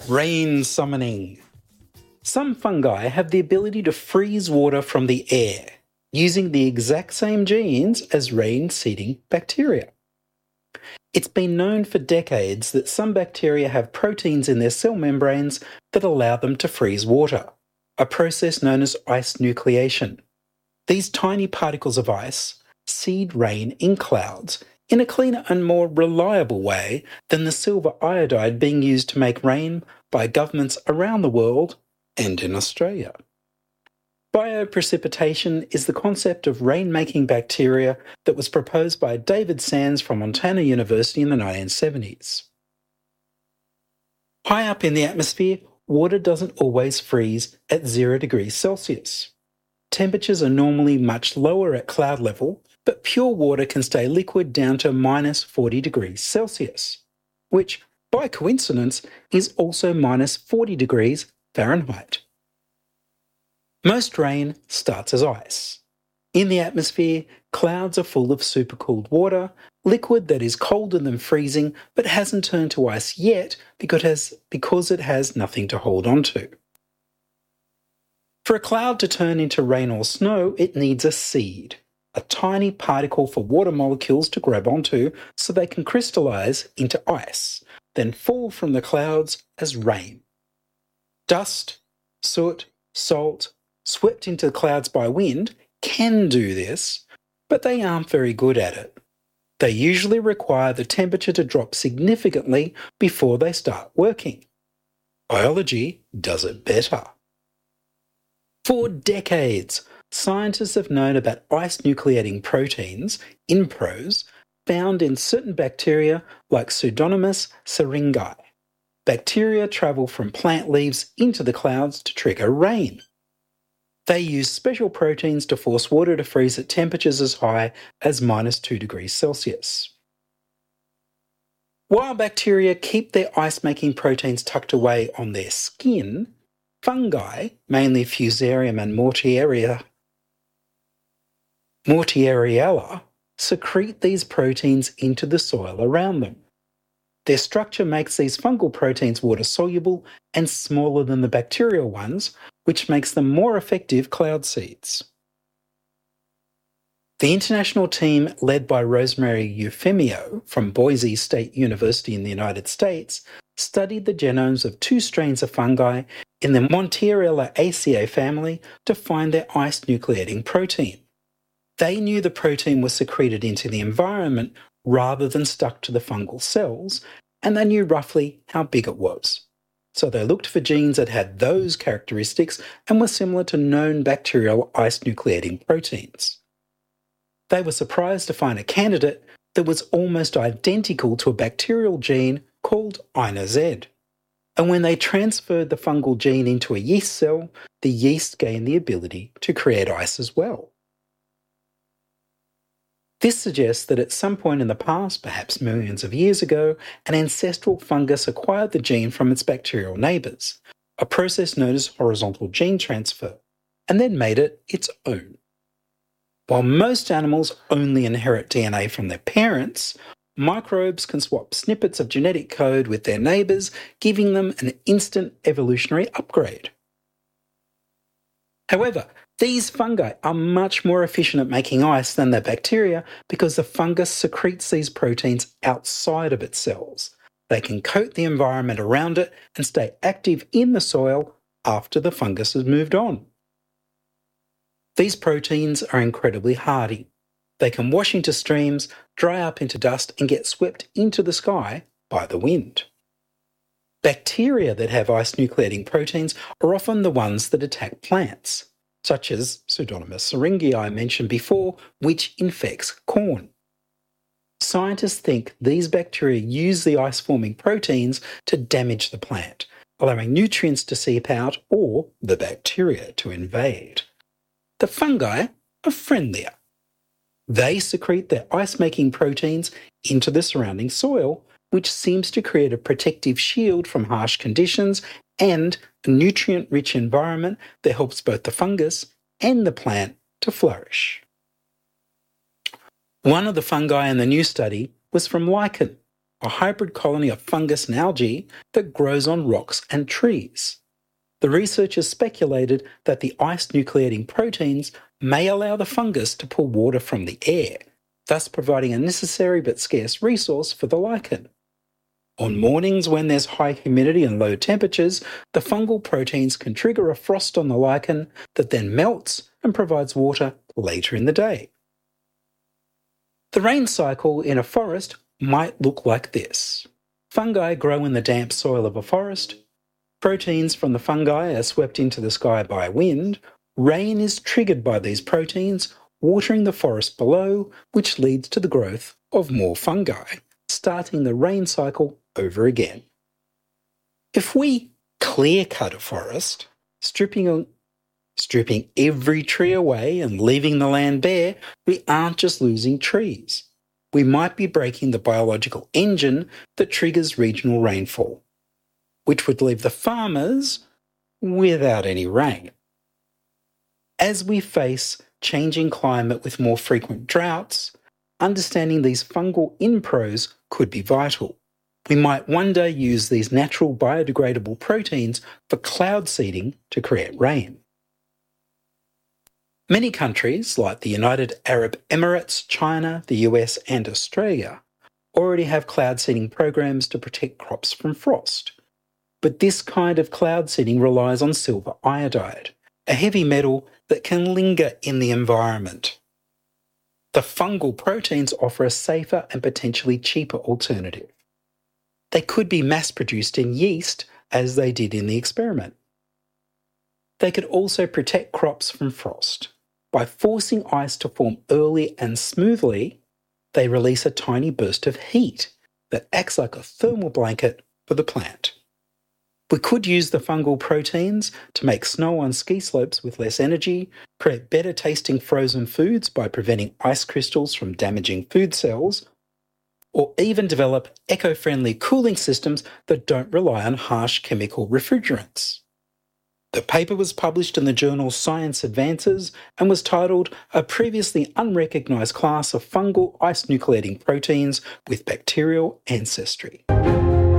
Rain summoning. Some fungi have the ability to freeze water from the air, using the exact same genes as rain-seeding bacteria. It's been known for decades that some bacteria have proteins in their cell membranes that allow them to freeze water, a process known as ice nucleation. These tiny particles of ice seed rain in clouds in a cleaner and more reliable way than the silver iodide being used to make rain by governments around the world and in Australia. Bioprecipitation is the concept of rain-making bacteria that was proposed by David Sands from Montana University in the 1970s. High up in the atmosphere, water doesn't always freeze at 0 degrees Celsius. Temperatures are normally much lower at cloud level, but pure water can stay liquid down to minus 40 degrees Celsius, which, by coincidence, is also minus 40 degrees Fahrenheit. Most rain starts as ice. In the atmosphere, clouds are full of supercooled water, liquid that is colder than freezing but hasn't turned to ice yet because it has nothing to hold on to. For a cloud to turn into rain or snow, it needs a seed, a tiny particle for water molecules to grab onto so they can crystallize into ice, then fall from the clouds as rain. Dust, soot, salt, swept into the clouds by wind can do this, but they aren't very good at it. They usually require the temperature to drop significantly before they start working. Biology does it better. For decades, scientists have known about ice nucleating proteins, INPROs, found in certain bacteria like Pseudomonas syringae. Bacteria travel from plant leaves into the clouds to trigger rain. They use special proteins to force water to freeze at temperatures as high as minus 2 degrees Celsius. While bacteria keep their ice-making proteins tucked away on their skin, fungi, mainly Fusarium and Mortariella, secrete these proteins into the soil around them. Their structure makes these fungal proteins water-soluble and smaller than the bacterial ones, which makes them more effective cloud seeds. The international team led by Rosemary Eufemio from Boise State University in the United States studied the genomes of 2 strains of fungi in the Montierillaceae family to find their ice-nucleating protein. They knew the protein was secreted into the environment rather than stuck to the fungal cells, and they knew roughly how big it was. So they looked for genes that had those characteristics and were similar to known bacterial ice-nucleating proteins. They were surprised to find a candidate that was almost identical to a bacterial gene called INAZ. And when they transferred the fungal gene into a yeast cell, the yeast gained the ability to create ice as well. This suggests that at some point in the past, perhaps millions of years ago, an ancestral fungus acquired the gene from its bacterial neighbours, a process known as horizontal gene transfer, and then made it its own. While most animals only inherit DNA from their parents, microbes can swap snippets of genetic code with their neighbours, giving them an instant evolutionary upgrade. However, these fungi are much more efficient at making ice than the bacteria because the fungus secretes these proteins outside of its cells. They can coat the environment around it and stay active in the soil after the fungus has moved on. These proteins are incredibly hardy. They can wash into streams, dry up into dust, and get swept into the sky by the wind. Bacteria that have ice-nucleating proteins are often the ones that attack plants, such as Pseudomonas syringae I mentioned before, which infects corn. Scientists think these bacteria use the ice-forming proteins to damage the plant, allowing nutrients to seep out or the bacteria to invade. The fungi are friendlier. They secrete their ice-making proteins into the surrounding soil, which seems to create a protective shield from harsh conditions and a nutrient-rich environment that helps both the fungus and the plant to flourish. One of the fungi in the new study was from lichen, a hybrid colony of fungus and algae that grows on rocks and trees. The researchers speculated that the ice nucleating proteins may allow the fungus to pull water from the air, thus providing a necessary but scarce resource for the lichen. On mornings when there's high humidity and low temperatures, the fungal proteins can trigger a frost on the lichen that then melts and provides water later in the day. The rain cycle in a forest might look like this. Fungi grow in the damp soil of a forest. Proteins from the fungi are swept into the sky by wind. Rain is triggered by these proteins, watering the forest below, which leads to the growth of more fungi, starting the rain cycle over again. If we clear-cut a forest, stripping every tree away and leaving the land bare, we aren't just losing trees. We might be breaking the biological engine that triggers regional rainfall, which would leave the farmers without any rain. As we face changing climate with more frequent droughts, understanding these fungal impros could be vital. We might one day use these natural biodegradable proteins for cloud seeding to create rain. Many countries, like the United Arab Emirates, China, the US and Australia, already have cloud seeding programs to protect crops from frost. But this kind of cloud seeding relies on silver iodide, a heavy metal that can linger in the environment. The fungal proteins offer a safer and potentially cheaper alternative. They could be mass-produced in yeast, as they did in the experiment. They could also protect crops from frost. By forcing ice to form early and smoothly, they release a tiny burst of heat that acts like a thermal blanket for the plant. We could use the fungal proteins to make snow on ski slopes with less energy, create better tasting frozen foods by preventing ice crystals from damaging food cells, or even develop eco-friendly cooling systems that don't rely on harsh chemical refrigerants. The paper was published in the journal Science Advances and was titled A Previously Unrecognised Class of Fungal Ice Nucleating Proteins with Bacterial Ancestry.